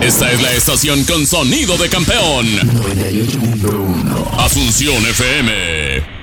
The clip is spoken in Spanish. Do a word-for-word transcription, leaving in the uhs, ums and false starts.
Esta es la estación con sonido de campeón. noventa y ocho punto uno. Asunción F M.